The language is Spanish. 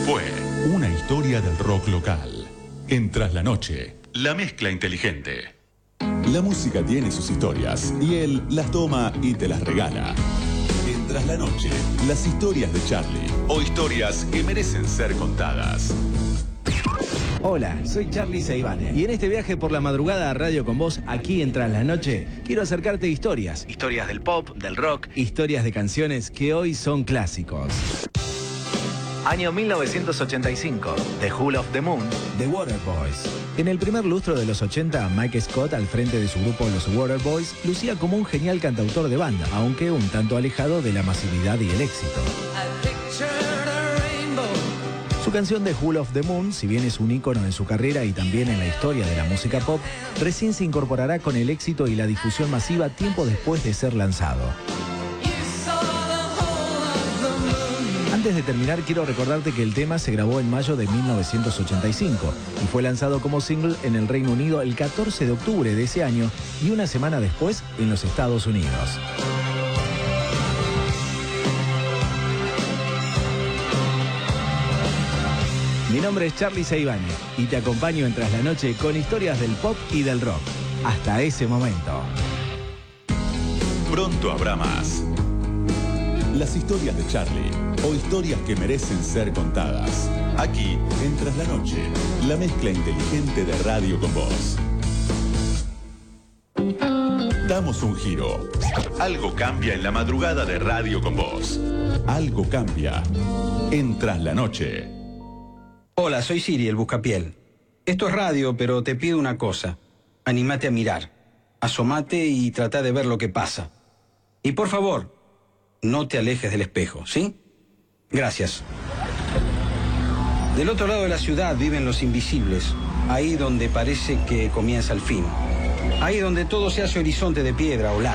Fue una historia del rock local. En Tras la Noche, la mezcla inteligente. La música tiene sus historias y él las toma y te las regala. En Tras la Noche, las historias de Charlie o historias que merecen ser contadas. Hola, soy Charlie Seivane y en este viaje por la madrugada a Radio con Vos, aquí en Tras la Noche, quiero acercarte historias. Historias del pop, del rock, historias de canciones que hoy son clásicos. Año 1985, The Whole of the Moon, The Waterboys. En el primer lustro de los 80, Mike Scott, al frente de su grupo Los Waterboys, lucía como un genial cantautor de banda, aunque un tanto alejado de la masividad y el éxito. Su canción The Whole of the Moon, si bien es un ícono en su carrera y también en la historia de la música pop, recién se incorporará con el éxito y la difusión masiva tiempo después de ser lanzado. Antes de terminar, quiero recordarte que el tema se grabó en mayo de 1985 y fue lanzado como single en el Reino Unido el 14 de octubre de ese año y una semana después en los Estados Unidos. Mi nombre es Charlie Seivane y te acompaño en Tras la Noche con historias del pop y del rock. Hasta ese momento. Pronto habrá más. Las historias de Charlie o historias que merecen ser contadas. Aquí, en Tras la Noche, la mezcla inteligente de Radio con Vos. Damos un giro. Algo cambia en la madrugada de Radio con Vos. Algo cambia en Tras la Noche. Hola, soy Siri, el Buscapiel. Esto es radio, pero te pido una cosa. Anímate a mirar. Asomate y trata de ver lo que pasa. Y por favor, no te alejes del espejo, ¿sí? Gracias. Del otro lado de la ciudad viven los invisibles. Ahí donde parece que comienza el fin. Ahí donde todo se hace horizonte de piedra o